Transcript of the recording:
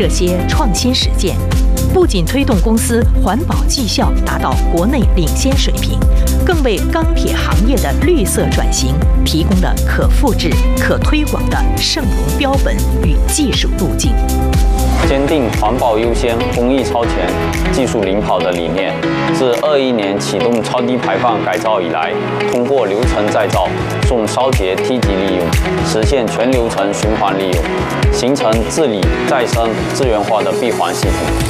这些创新实践，不仅推动公司环保绩效达到国内领先水平，更为钢铁行业的绿色转型提供了可复制、可推广的盛隆标本与技术路径。 坚定环保优先、工艺超前、技术领跑的理念，自21年启动超低排放改造以来，通过流程再造、重烧结梯级利用，实现全流程循环利用，形成治理再生资源化的闭环系统。